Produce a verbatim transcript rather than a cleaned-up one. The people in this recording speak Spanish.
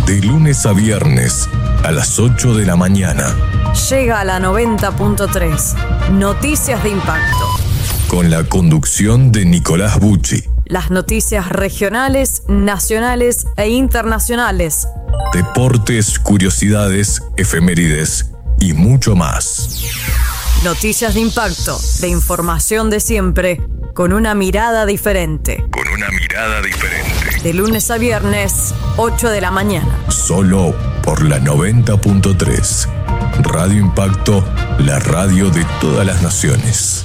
De lunes a viernes, a las ocho de la mañana. Llega a la noventa punto tres. Noticias de Impacto. Con la conducción de Nicolás Bucci. Las noticias regionales, nacionales e internacionales. Deportes, curiosidades, efemérides y mucho más. Noticias de Impacto, de información de siempre, con una mirada diferente. Con una mirada diferente. De lunes a viernes, ocho de la mañana. Solo por la noventa punto tres. Radio Impacto, la radio de todas las naciones.